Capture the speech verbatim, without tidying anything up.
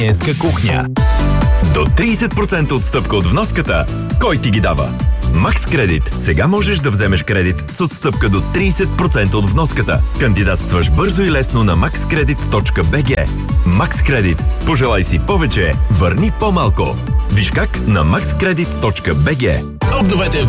Енска кухня. До трийсет процента отстъпка от вноската. Кой ти ги дава? Макс Кредит. Сега можеш да вземеш кредит с отстъпка до трийсет процента от вноската. Кандидатстваш бързо и лесно на макс кредит точка би джи. Макс Кредит. Пожелай си повече, върни по-малко. Виж как на макс кредит точка би джи. Обновете